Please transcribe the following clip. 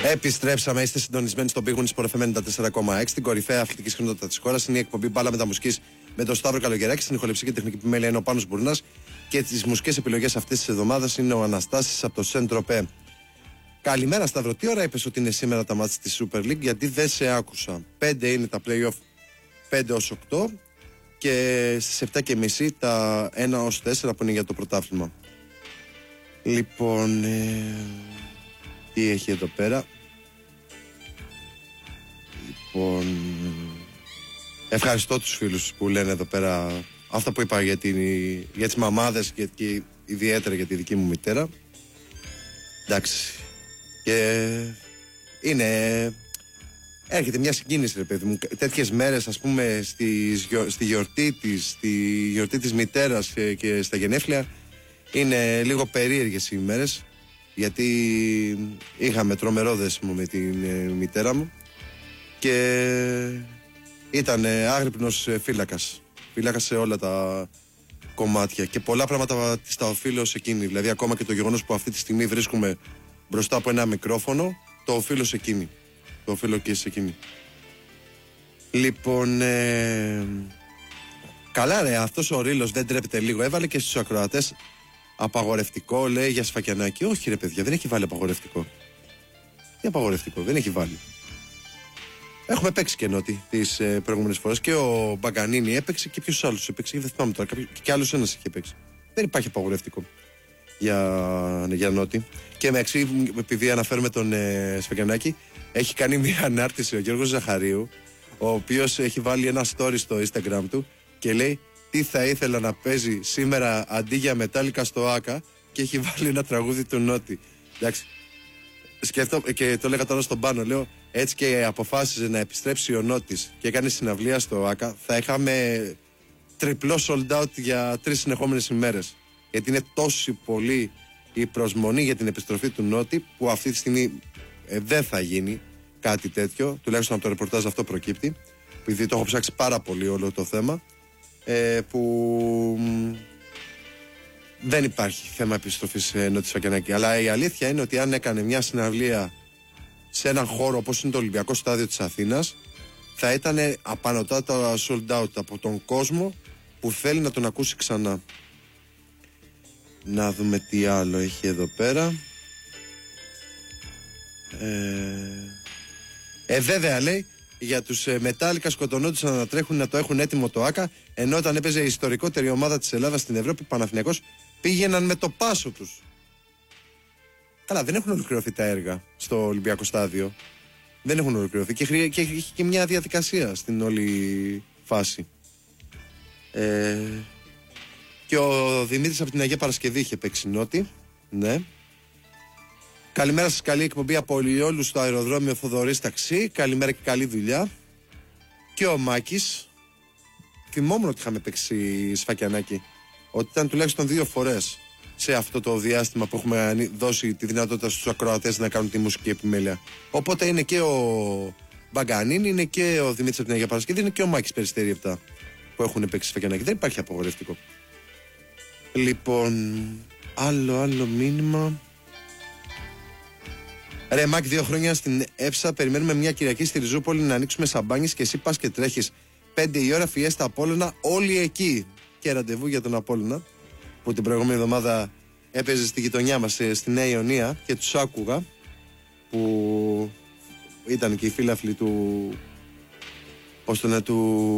Επιστρέψαμε, είστε συντονισμένοι στον Big Win Sport FM 94,6. Την κορυφαία αθλητική συχνότητα τη χώρα. Είναι η εκπομπή Μπάλα Μεταμουσικής με τον Σταύρο Καλογεράκη. Στην ηχοληψία και τεχνική επιμέλεια είναι ο Πάνος Μπουρνάς. Και τις μουσικές επιλογές αυτής της εβδομάδας είναι ο Αναστάσης από το Σεντροπέ. Καλημέρα Σταύρο, τι ώρα είπες ότι είναι σήμερα τα μάτς της Super League? Γιατί δεν σε άκουσα. 5 είναι τα play-off, 5 ως 8. Και στις 7.30 τα 1 ως 4 που είναι για το πρωτάθλημα. Λοιπόν, τι έχει εδώ πέρα? Λοιπόν, ευχαριστώ τους φίλους που λένε εδώ πέρα αυτά που είπα για τις μαμάδες και ιδιαίτερα για τη δική μου μητέρα. Εντάξει. Και έρχεται μια συγκίνηση, ρε παιδί μου. Τέτοιες μέρες, ας πούμε, στη γιορτή της μητέρας και στα γενέθλια, είναι λίγο περίεργες οι μέρες, γιατί είχαμε τρομερό δέσιμο με την μητέρα μου και ήταν άγρυπνος φύλακας σε όλα τα κομμάτια και πολλά πράγματα της τα οφείλω σε εκείνη. Δηλαδή ακόμα και το γεγονός που αυτή τη στιγμή βρίσκουμε μπροστά από ένα μικρόφωνο, το οφείλω σε εκείνη. Το οφείλω και σε εκείνη. Λοιπόν, καλά ρε, αυτός ο Ρήλος δεν τρέπεται λίγο? Έβαλε και στους ακροατές απαγορευτικό, λέει, για Σφακιανάκη. Όχι ρε παιδιά, δεν έχει βάλει απαγορευτικό. Τι απαγορευτικό, δεν έχει βάλει. Έχουμε παίξει και νότι τις προηγούμενες φορές. Και ο Μπαγκανίνη έπαιξε και ποιος άλλος έπαιξε? Δεν θυμάμαι τώρα. Και άλλος ένας είχε παίξει. Δεν υπάρχει απαγορευτικό για νότι. Και επειδή αναφέρουμε τον Σφακιανάκη, έχει κάνει μια ανάρτηση ο Γιώργος Ζαχαρίου, ο οποίος έχει βάλει ένα story στο Instagram του και λέει τι θα ήθελα να παίζει σήμερα αντί για Μετάλλικα στο ΆΚΑ, και έχει βάλει ένα τραγούδι του Νότι. Εντάξει. Σκέφτομαι και το έλεγα τώρα στον Πάνο, λέω, έτσι και αποφάσιζε να επιστρέψει ο Νότης και έκανε συναυλία στο ΆΚΑ, θα είχαμε τριπλό sold out για 3 συνεχόμενες ημέρες. Γιατί είναι τόσο πολύ η προσμονή για την επιστροφή του Νότη, που αυτή τη στιγμή δεν θα γίνει κάτι τέτοιο, τουλάχιστον από το ρεπορτάζ αυτό προκύπτει, επειδή το έχω ψάξει πάρα πολύ όλο το θέμα, που δεν υπάρχει θέμα επιστροφής Νότι Σφακιανάκη. Αλλά η αλήθεια είναι ότι αν έκανε μια συναυλία σε έναν χώρο όπως είναι το Ολυμπιακό Στάδιο της Αθήνας, θα ήταν απανωτάτα sold out από τον κόσμο που θέλει να τον ακούσει ξανά. Να δούμε τι άλλο έχει εδώ πέρα. Βέβαια λέει, για τους Μετάλλικα σκοτωνόντουσαν να τρέχουν να το έχουν έτοιμο το ΆΚΑ, ενώ όταν έπαιζε η ιστορικότερη ομάδα της Ελλάδας στην Ευρώπη, Παναθηναϊκός, πήγαιναν με το πάσο τους. Καλά, δεν έχουν ολοκληρωθεί τα έργα στο Ολυμπιακό Στάδιο. Δεν έχουν ολοκληρωθεί και έχει και μια διαδικασία στην όλη φάση. Και ο Δημήτρης από την Αγία Παρασκευή είχε παίξει Νότι. Ναι. Καλημέρα σας, καλή εκπομπή από όλους στο αεροδρόμιο Θοδωρής Ταξί. Καλημέρα και καλή δουλειά. Και ο Μάκης. Θυμόμουν ότι είχαμε παίξει Σφακιανάκη, ότι ήταν τουλάχιστον 2 φορές σε αυτό το διάστημα που έχουμε δώσει τη δυνατότητα στους ακροατές να κάνουν τη μουσική επιμέλεια. Οπότε είναι και ο Μπαγκανίνη, είναι και ο Δημήτρης από την Αγία Παρασκευή, είναι και ο Μάκης Περιστέρη 7 που έχουν παίξει Σφακιανάκη. Δεν υπάρχει απογορευτικό. Λοιπόν, άλλο μήνυμα. Ρε Μάκη, 2 χρόνια στην Έψα. Περιμένουμε μια Κυριακή στη Ριζούπολη να ανοίξουμε σαμπάνιες και εσύ πας και τρέχεις 5 η ώρα, Φιέστα Απόλλωνα, όλοι εκεί. Και ραντεβού για τον Απόλλωνα, που την προηγούμενη εβδομάδα έπαιζε στη γειτονιά μας στη Νέα Ιωνία και τους άκουγα, που ήταν και οι φίλαθλοι του, πώς το λένε, του